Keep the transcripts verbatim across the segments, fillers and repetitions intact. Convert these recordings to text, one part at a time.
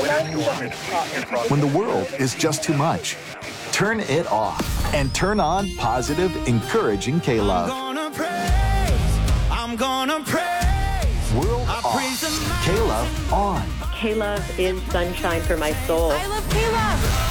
When the world is just too much, turn it off and turn on positive, encouraging K-Love. I'm gonna praise, I'm gonna praise. World off, K-Love on. K-Love is sunshine for my soul. I love K-Love.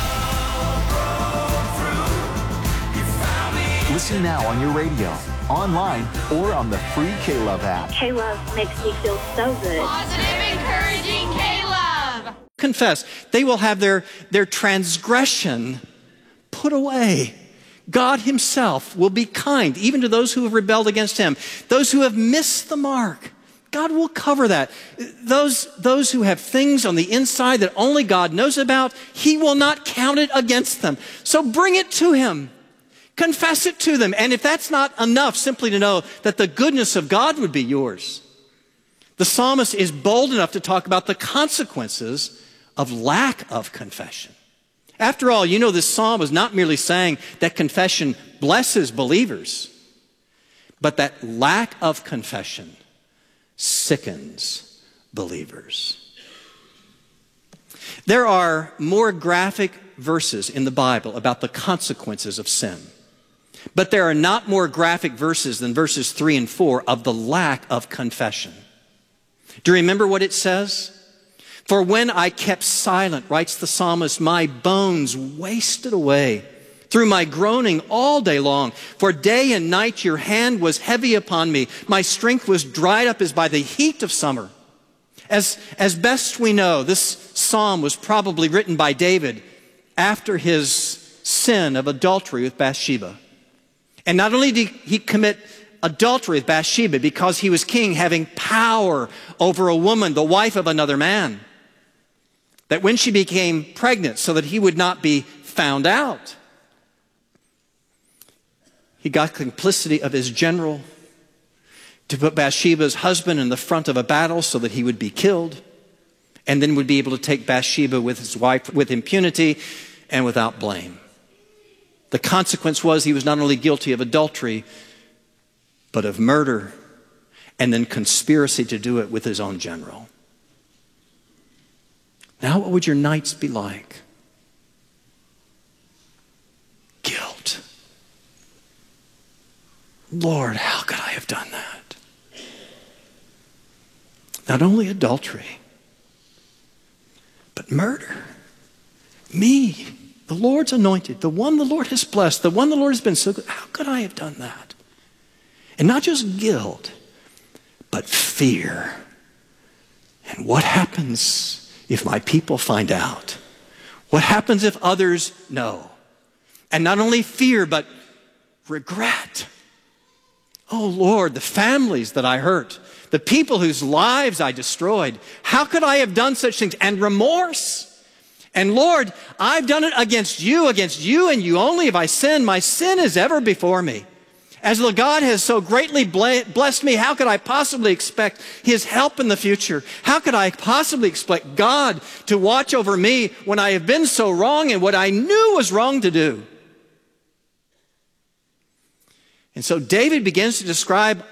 Listen now on your radio, online, or on the free K-Love app. K-Love makes me feel so good. Positive, encouraging K-Love. Confess, they will have their, their transgression put away. God himself will be kind, even to those who have rebelled against him. Those who have missed the mark, God will cover that. Those, those who have things on the inside that only God knows about, he will not count it against them. So bring it to him. Confess it to them. And if that's not enough, simply to know that the goodness of God would be yours, the psalmist is bold enough to talk about the consequences of lack of confession. After all, you know, this psalm is not merely saying that confession blesses believers, but that lack of confession sickens believers. There are more graphic verses in the Bible about the consequences of sin, but there are not more graphic verses than verses three and four of the lack of confession. Do you remember what it says? For when I kept silent, writes the psalmist, my bones wasted away through my groaning all day long. For day and night your hand was heavy upon me. My strength was dried up as by the heat of summer. As, as best we know, this psalm was probably written by David after his sin of adultery with Bathsheba. And not only did he commit adultery with Bathsheba because he was king, having power over a woman, the wife of another man, that when she became pregnant, so that he would not be found out, he got complicity of his general to put Bathsheba's husband in the front of a battle so that he would be killed, and then would be able to take Bathsheba with his wife with impunity and without blame. The consequence was he was not only guilty of adultery, but of murder, and then conspiracy to do it with his own general. Now what would your nights be like? Guilt. Lord, how could I have done that? Not only adultery, but murder. Me, the Lord's anointed, the one the Lord has blessed, the one the Lord has been so good. How could I have done that? And not just guilt, but fear. And what happens if my people find out? What happens if others know? And not only fear, but regret. Oh Lord, the families that I hurt, the people whose lives I destroyed. How could I have done such things? And remorse. And Lord, I've done it against you, against you and you only have I sinned. My sin is ever before me. As the God has so greatly blessed me, how could I possibly expect his help in the future? How could I possibly expect God to watch over me when I have been so wrong and what I knew was wrong to do? And so David begins to describe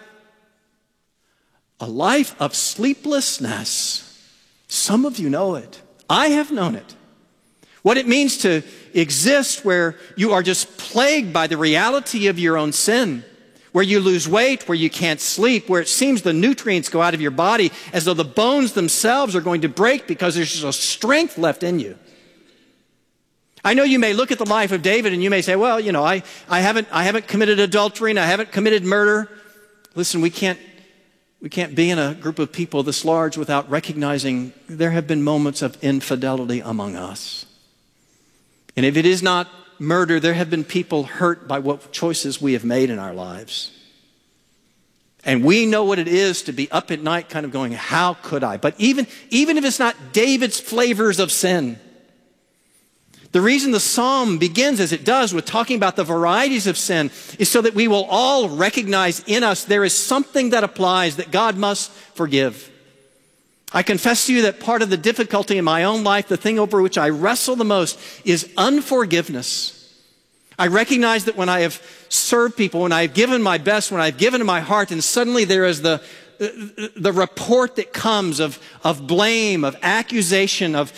a life of sleeplessness. Some of you know it. I have known it. What it means to exist where you are just plagued by the reality of your own sin, where you lose weight, where you can't sleep, where it seems the nutrients go out of your body as though the bones themselves are going to break because there's just no strength left in you. I know you may look at the life of David and you may say, well, you know, I, I haven't, I haven't committed adultery and I haven't committed murder. Listen, we can't, we can't be in a group of people this large without recognizing there have been moments of infidelity among us. And if it is not murder, there have been people hurt by what choices we have made in our lives. And we know what it is to be up at night kind of going, how could I? But even, even if it's not David's flavors of sin, the reason the psalm begins as it does with talking about the varieties of sin is so that we will all recognize in us there is something that applies that God must forgive. I confess to you that part of the difficulty in my own life, the thing over which I wrestle the most, is unforgiveness. I recognize that when I have served people, when I have given my best, when I've given my heart, and suddenly there is the, the report that comes of, of blame, of accusation, of,